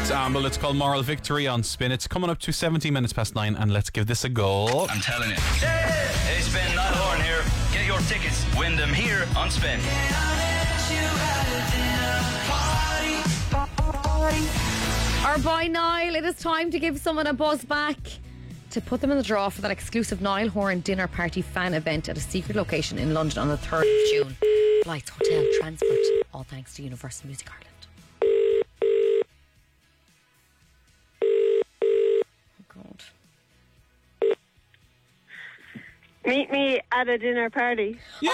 Amble, it's called Moral Victory on Spin. It's coming up to 17 minutes past 9, and let's give this a go. I'm telling you. Hey, Spin, Niall Horan here. Get your tickets. Win them here on Spin. Our boy Niall, it is time to give someone a buzz back to put them in the draw for that exclusive Niall Horan dinner party fan event at a secret location in London on the 3rd of June. Flights, hotel, transport, all thanks to Universal Music Ireland. Oh God. Meet me at a dinner party. Yay!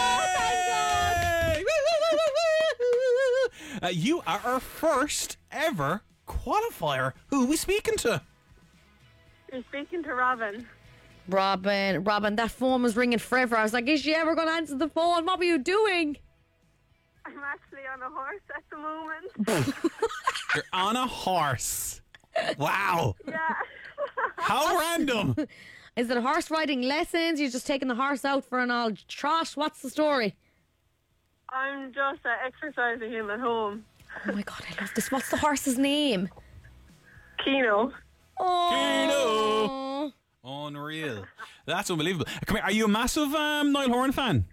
You are our first ever qualifier. Who are we speaking to? You're speaking to Robin. Robin, that phone was ringing forever. I was like, is she ever going to answer the phone? What were you doing? I'm actually on a horse at the moment. You're on a horse. Wow. Yeah. How random. Is it horse riding lessons? You're just taking the horse out for an old trot? What's the story? I'm just exercising him at home. Oh my God, I love this. What's the horse's name? Keno. Oh. Unreal. That's unbelievable. Come here, are you a massive Niall Horan fan?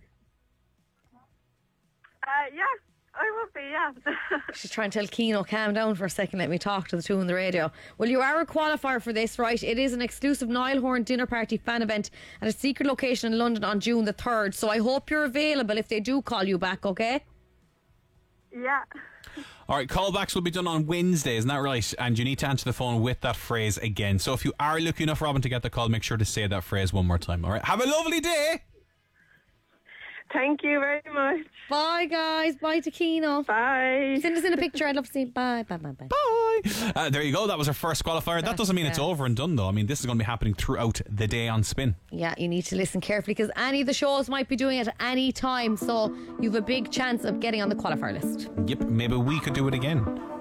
Yeah, I would be, yeah. She's trying to tell Keno, calm down for a second, let me talk to the two on the radio. Well, you are a qualifier for this, right? It is an exclusive Niall Horan dinner party fan event at a secret location in London on June the 3rd. So I hope you're available if they do call you back, okay? Yeah. All right, callbacks will be done on Wednesday, isn't that right? And you need to answer the phone with that phrase again. So if you are lucky enough, Robin, to get the call, make sure to say that phrase one more time, all right? Have a lovely day. Thank you very much. Bye, guys. Bye to Keno. Bye. Send us in a picture. I'd love to see it. Bye. Bye. There you go. That was our first qualifier. That doesn't mean it's over and done, though. I mean, this is going to be happening throughout the day on Spin. Yeah, you need to listen carefully because any of the shows might be doing it at any time. So you've a big chance of getting on the qualifier list. Yep, maybe we could do it again.